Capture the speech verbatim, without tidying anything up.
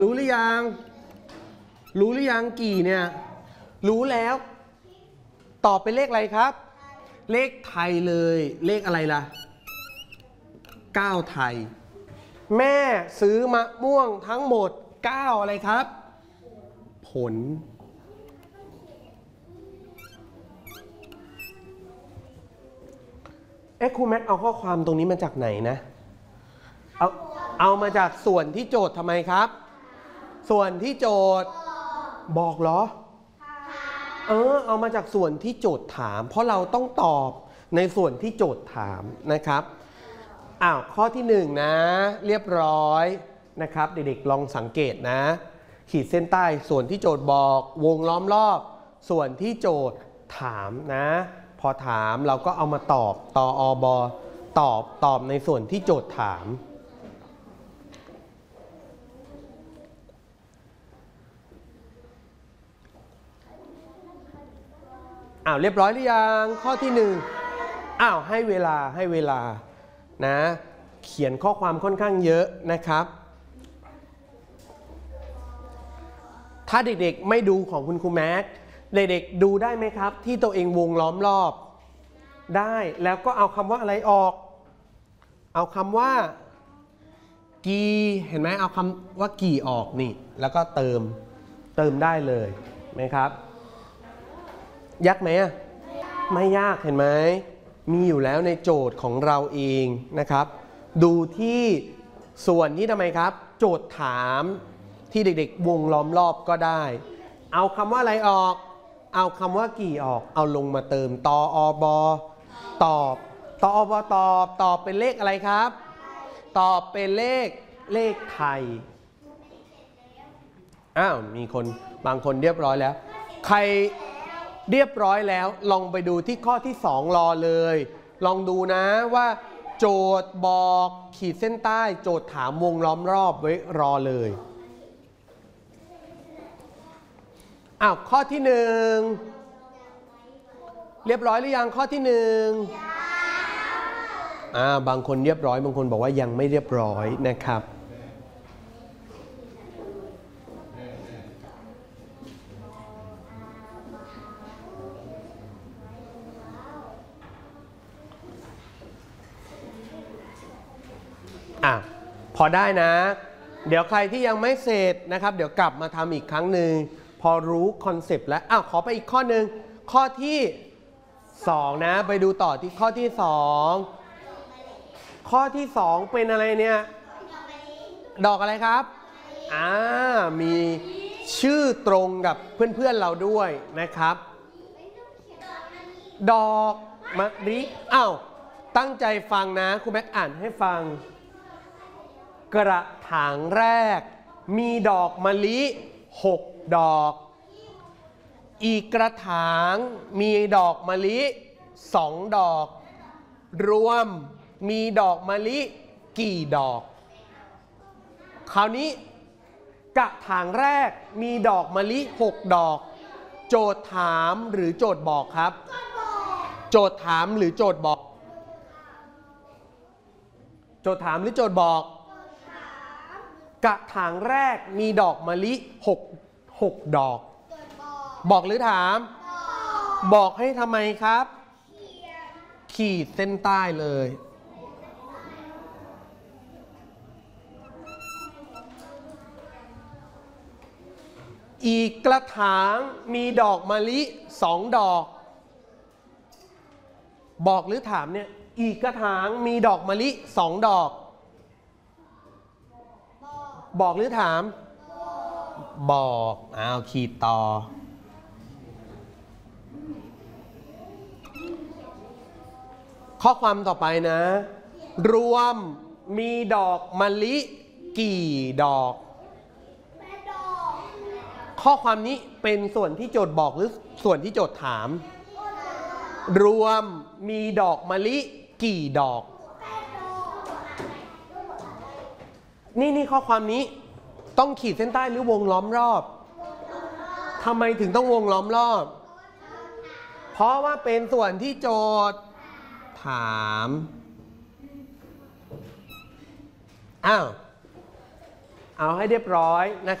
รู้หรือยังรู้หรือยังกี่เนี่ยรู้แล้วตอบเป็นเลขอะไรครับเลขไทยเลยเลขอะไรล่ะเก้าไทยแม่ซื้อมะม่วงทั้งหมดเก้าอะไรครับผลเอ๊ะครูแม็กเอาข้อความตรงนี้มาจากไหนนะเอาเอามาจากส่วนที่โจทย์ทำไมครับส่วนที่โจทย์บอกเหรอเออเอามาจากส่วนที่โจทย์ถามเพราะเราต้องตอบในส่วนที่โจทย์ถามนะครับอ้าวข้อที่หนึ่งนะเรียบร้อยนะครับเด็กๆลองสังเกตนะขีดเส้นใต้ส่วนที่โจทย์บอกวงล้อมรอบส่วนที่โจทย์ถามนะพอถามเราก็เอามาตอบตออบตอบตอบในส่วนที่โจทย์ถามอ้าวเรียบร้อยหรือยังข้อที่หนึ่งอ้าวให้เวลาให้เวลานะเขียนข้อความค่อนข้างเยอะนะครับถ้าเด็กๆไม่ดูของคุณครูแม็กเด็กๆดูได้ไหมครับที่ตัวเองวงล้อมรอบได้แล้วก็เอาคำว่าอะไรออกเอาคำว่ากีเห็นไหมเอาคำว่ากี่ออกนี่แล้วก็เติมเติมได้เลยไหมครับยากไหมไม่ยากเห็นไหมมีอยู่แล้วในโจทย์ของเราเองนะครับดูที่ส่วนที่ทำไมครับโจทย์ถามที่เด็กๆวงล้อมรอบก็ได้เอาคำว่าอะไรออกเอาคำว่ากี่ออกเอาลงมาเติมตออบตอบตออบตอบตอบเป็นเลขอะไรครับตอบเป็นเลขเลขไทยอ้าวมีคนบางคนเรียบร้อยแล้วใครเรียบร้อยแล้วลองไปดูที่ข้อที่สองรอเลยลองดูนะว่าโจทย์บอกขีดเส้นใต้โจทย์ถามวงล้อมรอบไว้รอเลยอ้าวข้อที่หนึ่งเรียบร้อยหรือยังข้อที่หนึ่งอ่าบางคนเรียบร้อยบางคนบอกว่ายังไม่เรียบร้อยนะครับอ่ะพอได้นะเดี๋ยวใครที่ยังไม่เสร็จนะครับเดี๋ยวกลับมาทำอีกครั้งหนึ่งพอรู้คอนเซปต์แล้วอ้าวขอไปอีกข้อหนึ่งข้อที่สองนะไปดูต่อที่ข้อที่สองข้อที่สองเป็นอะไรเนี่ยดอกอะไรครับอ่ามีชื่อตรงกับเพื่อนๆเราด้วยนะครับดอกมะลิอ้าวตั้งใจฟังนะครูแม็กอ่านให้ฟังกระถางแรกมีดอกมะลิหกดอกอีกกระถางมีดอกมะลิสองดอกรวมมีดอกมะลิกี่ดอกคราวนี้กระถางแรกมีดอกมะลิหกดอกโจทย์ถามหรือโจทย์บอกครับโจทย์ถามหรือโจทย์บอกโจทย์ถามหรือโจทย์บอกกระถางแรกมีดอกมะลิหก หกดอกบอกหรือถามบอกให้ทำไมครับขีดเส้นใต้เลยอีกกระถางมีดอกมะลิสองดอกบอกหรือถามเนี่ยอีกกระถางมีดอกมะลิสองดอกบอกหรือถามบอกอ้าวขีดต่อข้อความต่อไปนะรวมมีดอกมะลิกี่ดอกข้อความนี้เป็นส่วนที่โจทย์บอกหรือส่วนที่โจทย์ถามรวมมีดอกมะลิกี่ดอกนี่นี่ข้อความนี้ต้องขีดเส้นใต้หรือวงล้อมรอบทำไมถึงต้องวงล้อมรอบเพราะว่าเป็นส่วนที่โจทย์ถามอ้าวเอาให้เรียบร้อยนะครับ